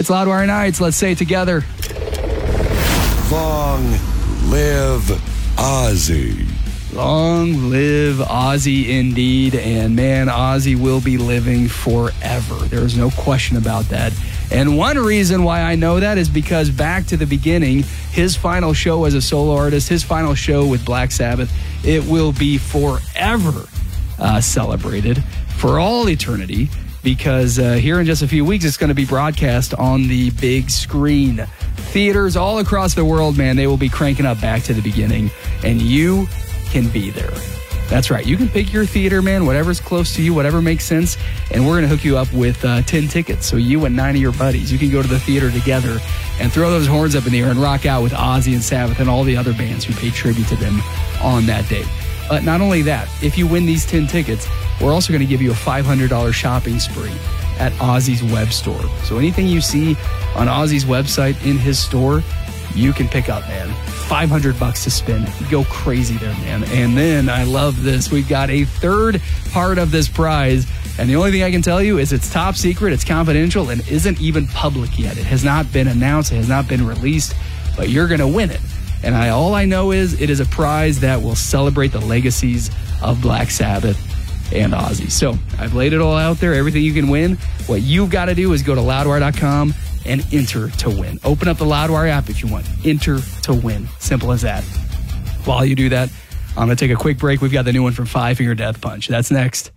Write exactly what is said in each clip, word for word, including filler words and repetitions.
It's Loudwire Nights. Let's say it together. Long live Ozzy. Long live Ozzy indeed. And man, Ozzy will be living forever. There is no question about that. And one reason why I know that is because back to the beginning, his final show as a solo artist, his final show with Black Sabbath, it will be forever uh, celebrated for all eternity. Because uh, here in just a few weeks, it's going to be broadcast on the big screen. Theaters all across the world, man, they will be cranking up Back to the Beginning, and you can be there. That's right. You can pick your theater, man, whatever's close to you, whatever makes sense, and we're going to hook you up with uh, ten tickets. So you and nine of your buddies, you can go to the theater together and throw those horns up in the air and rock out with Ozzy and Sabbath and all the other bands who pay tribute to them on that day. But not only that, if you win these ten tickets, we're also going to give you a five hundred dollars shopping spree at Ozzy's web store. So anything you see on Ozzy's website in his store, you can pick up, man. five hundred bucks to spend. Go crazy there, man. And then I love this. We've got a third part of this prize. And the only thing I can tell you is it's top secret, it's confidential, and isn't even public yet. It has not been announced. It has not been released. But you're going to win it. And I, all I know is it is a prize that will celebrate the legacies of Black Sabbath and Ozzy. So I've laid it all out there, everything you can win. What you've got to do is go to loudwire dot com and enter to win. Open up the Loudwire app if you want. Enter to win. Simple as that. While you do that, I'm going to take a quick break. We've got the new one from Five Finger Death Punch. That's next.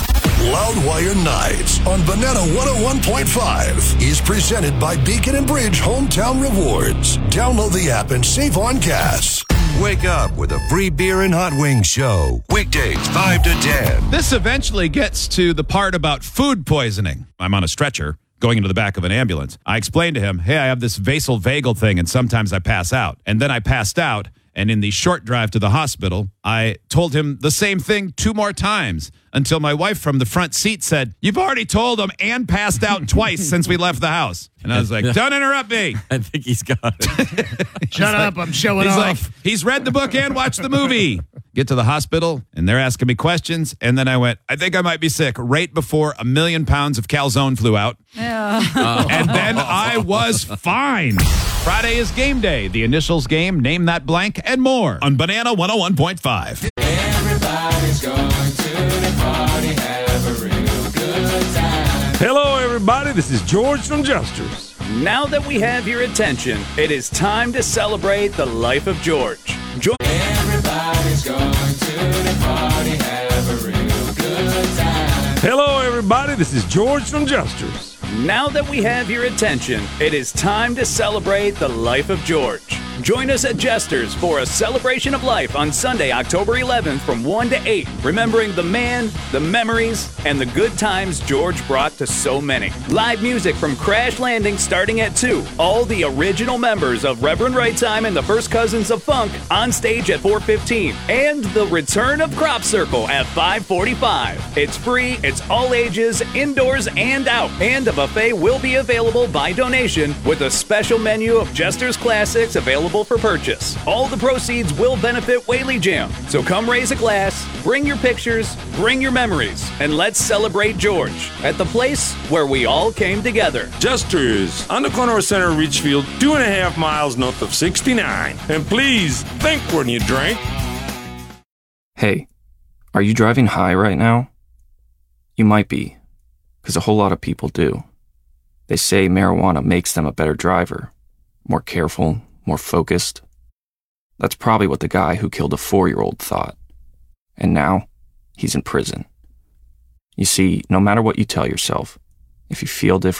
Loudwire Nights on Banana one oh one point five is presented by Beacon and Bridge Hometown Rewards. Download the app and save on gas. Wake up with a free beer and hot wings show. Weekdays five to ten. This eventually gets to the part about food poisoning. I'm on a stretcher going into the back of an ambulance. I explained to him, hey, I have this vasovagal thing and sometimes I pass out. And then I passed out. And in the short drive to the hospital, I told him the same thing two more times until my wife from the front seat said, you've already told him and passed out twice since we left the house. And I was like, don't interrupt me. I think he's got it. Shut up, like, I'm showing he's off. Like, he's read the book and watched the movie. Get to the hospital, and they're asking me questions. And then I went, I think I might be sick, right before a million pounds of calzone flew out. Yeah. Uh, and then I was fine. Friday is game day. The initials game, name that blank, and more on Banana one oh one point five. Everybody's going to the party, have a real good time. Hello, everybody. This is George from Jesters. Now that we have your attention, it is time to celebrate the life of George. George. Everybody's going to the party, have a real good time. Hello, everybody. This is George from Jesters. Now that we have your attention, it is time to celebrate the life of George. Join us at Jesters for a celebration of life on Sunday, October eleventh from one to eight, remembering the man, the memories, and the good times George brought to so many. Live music from Crash Landing starting at two. All the original members of Reverend Right Time and the First Cousins of Funk on stage at four fifteen. And the return of Crop Circle at five forty-five. It's free, it's all ages, indoors and out. And a buffet will be available by donation with a special menu of Jesters classics available for purchase. All the proceeds will benefit Whaley Jam. So come raise a glass, bring your pictures, bring your memories, and let's celebrate George at the place where we all came together. Jesters, on the corner of Center Richfield, two and a half miles north of sixty-nine. And please, think when you drink. Hey, are you driving high right now? You might be, because a whole lot of people do. They say marijuana makes them a better driver, more careful, more focused. That's probably what the guy who killed a four-year-old thought. And now, he's in prison. You see, no matter what you tell yourself, if you feel different,